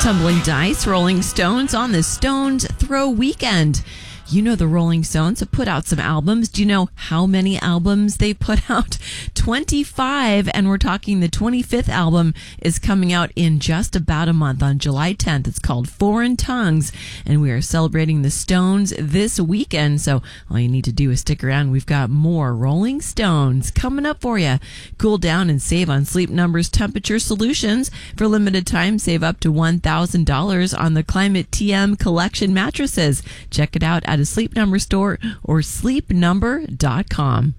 Tumbling Dice, Rolling Stones on the Stones Throw Weekend. You know the Rolling Stones have put out some albums. Do you know how many albums they put out? 25, and we're talking the 25th album is coming out in just about a month on July 10th. It's called Foreign Tongues, and we are celebrating the Stones this weekend. So all you need to do is stick around. We've got more Rolling Stones coming up for you. Cool down and save on Sleep Number's temperature solutions. For limited time, save up to $1,000 on the Climate TM collection mattresses. Check it out at a Sleep Number store or sleepnumber.com.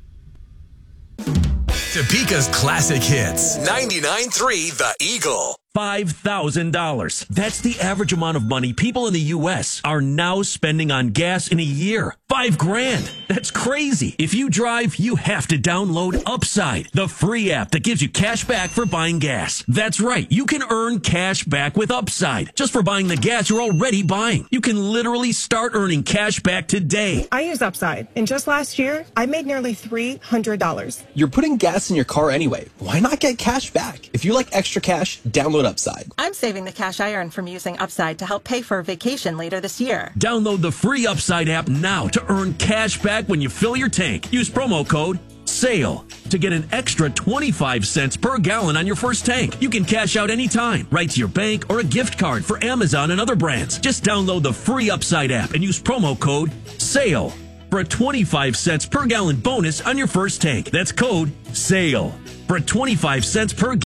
Topeka's classic hits. 99.3 The Eagle. $5,000. That's the average amount of money people in the U.S. are now spending on gas in a year. $5,000. That's crazy. If you drive, you have to download Upside, the free app that gives you cash back for buying gas. That's right. You can earn cash back with Upside just for buying the gas you're already buying. You can literally start earning cash back today. I use Upside, and just last year, I made nearly $300. You're putting gas in your car anyway. Why not get cash back? If you like extra cash, download Upside. I'm saving the cash I earn from using Upside to help pay for a vacation later this year. Download the free Upside app now to earn cash back when you fill your tank. Use promo code SALE to get an extra 25 cents per gallon on your first tank. You can cash out anytime, right to your bank or a gift card for Amazon and other brands. Just download the free Upside app and use promo code SALE for a 25 cents per gallon bonus on your first tank. That's code SALE for a 25 cents per